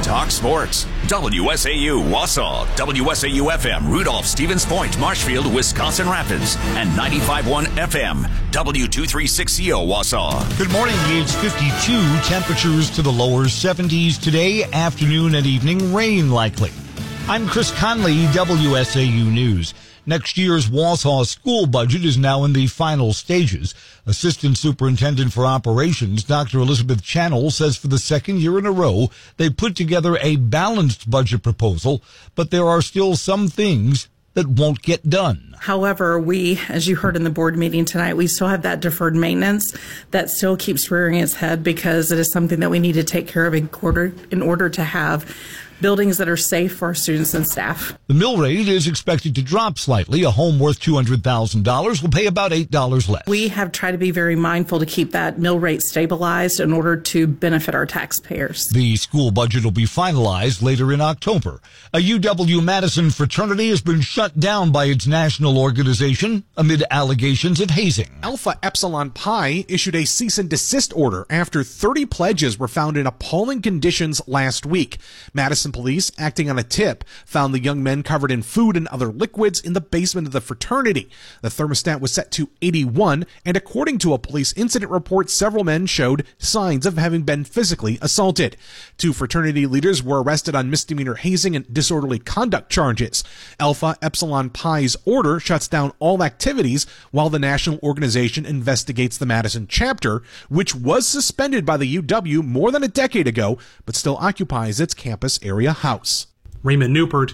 Talk Sports. WSAU Wausau, WSAU-FM Rudolph, Stevens Point, Marshfield, Wisconsin Rapids, and 95.1 FM, W236CO Wausau. Good morning. It's 52. Temperatures to the lower 70s today. Afternoon and evening rain likely. I'm Chris Conley, WSAU News. Next year's Wausau school budget is now in the final stages. Assistant Superintendent for Operations, Dr. Elizabeth Channel, says for the second year in a row, they put together a balanced budget proposal, but there are still some things that won't get done. However, we, as you heard in the board meeting tonight, we still have that deferred maintenance that still keeps rearing its head because it is something that we need to take care of in order to have buildings that are safe for our students and staff. The mill rate is expected to drop slightly. A home worth $200,000 will pay about $8 less. We have tried to be very mindful to keep that mill rate stabilized in order to benefit our taxpayers. The school budget will be finalized later in October. A UW-Madison fraternity has been shut down by its national organization amid allegations of hazing. Alpha Epsilon Pi issued a cease and desist order after 30 pledges were found in appalling conditions last week. Madison police, acting on a tip, found the young men covered in food and other liquids in the basement of the fraternity. The thermostat was set to 81, and according to a police incident report, several men showed signs of having been physically assaulted. 2 fraternity leaders were arrested on misdemeanor hazing and disorderly conduct charges. Alpha Epsilon Pi's order shuts down all activities while the national organization investigates the Madison chapter, which was suspended by the UW more than a decade ago, but still occupies its campus area house. Raymond Newport,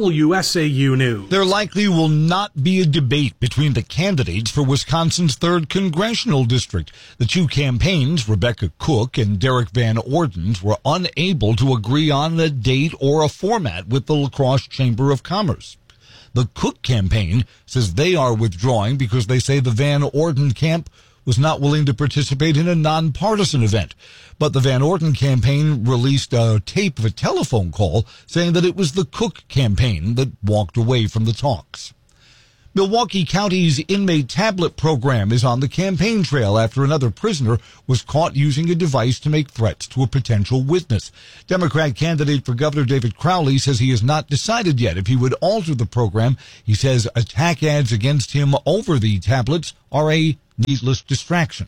WSAU News. There likely will not be a debate between the candidates for Wisconsin's 3rd Congressional District. The 2 campaigns, Rebecca Cook and Derek Van Orden, were unable to agree on a date or a format with the La Crosse Chamber of Commerce. The Cook campaign says they are withdrawing because they say the Van Orden camp was not willing to participate in a nonpartisan event. But the Van Orden campaign released a tape of a telephone call saying that it was the Cook campaign that walked away from the talks. Milwaukee County's inmate tablet program is on the campaign trail after another prisoner was caught using a device to make threats to a potential witness. Democrat candidate for Governor David Crowley says he has not decided yet if he would alter the program. He says attack ads against him over the tablets are a needless distraction.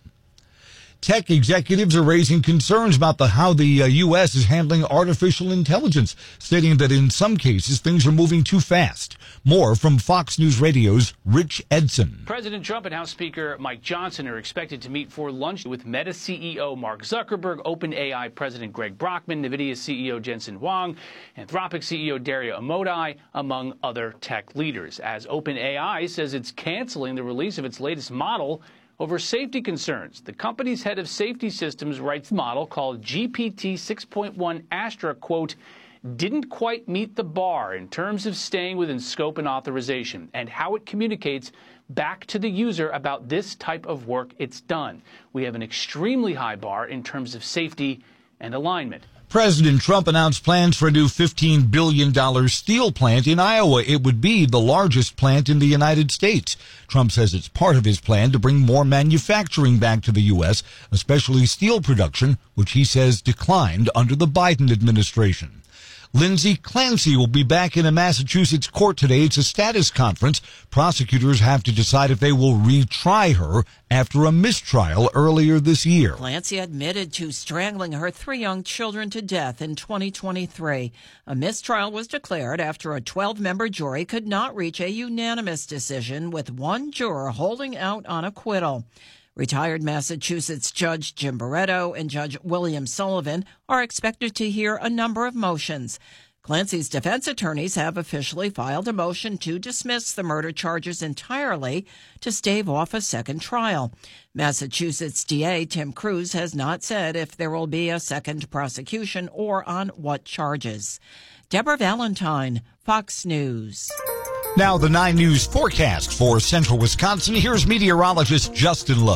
Tech executives are raising concerns about how the U.S. is handling artificial intelligence, stating that in some cases things are moving too fast. More from Fox News Radio's Rich Edson. President Trump and House Speaker Mike Johnson are expected to meet for lunch with Meta CEO Mark Zuckerberg, OpenAI President Greg Brockman, NVIDIA CEO Jensen Huang, Anthropic CEO Dario Amodei, among other tech leaders, as OpenAI says it's canceling the release of its latest model over safety concerns. The company's head of safety systems writes the model called GPT 6.1 Astra, quote, didn't quite meet the bar in terms of staying within scope and authorization and how it communicates back to the user about this type of work it's done. We have an extremely high bar in terms of safety and alignment. President Trump announced plans for a new $15 billion steel plant in Iowa. It would be the largest plant in the United States. Trump says it's part of his plan to bring more manufacturing back to the U.S., especially steel production, which he says declined under the Biden administration. Lindsay Clancy will be back in a Massachusetts court today. It's a status conference. Prosecutors have to decide if they will retry her after a mistrial earlier this year. Clancy admitted to strangling her 3 young children to death in 2023. A mistrial was declared after a 12-member jury could not reach a unanimous decision, with 1 juror holding out on acquittal. Retired Massachusetts Judge Jim Barretto and Judge William Sullivan are expected to hear a number of motions. Clancy's defense attorneys have officially filed a motion to dismiss the murder charges entirely to stave off a second trial. Massachusetts DA Tim Cruz has not said if there will be a second prosecution or on what charges. Deborah Valentine, Fox News. Now the 9 News forecast for central Wisconsin. Here's meteorologist Justin Lowe.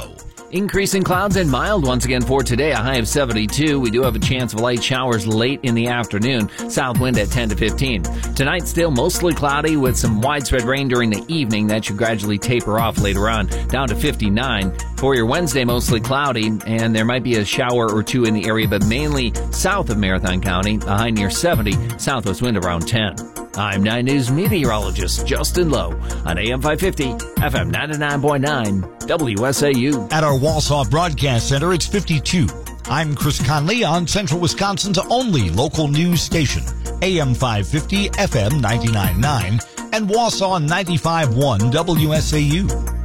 Increasing clouds and mild once again for today, a high of 72. We do have a chance of light showers late in the afternoon. South wind at 10 to 15. Tonight, still mostly cloudy with some widespread rain during the evening. That should gradually taper off later on, down to 59. For your Wednesday, mostly cloudy, and there might be a shower or two in the area, but mainly south of Marathon County, a high near 70. Southwest wind around 10. I'm 9 News meteorologist Justin Lowe on AM 550, FM 99.9, WSAU. At our Wausau Broadcast Center, it's 52. I'm Chris Conley on Central Wisconsin's only local news station, AM 550, FM 99.9, and Wausau 95.1 WSAU.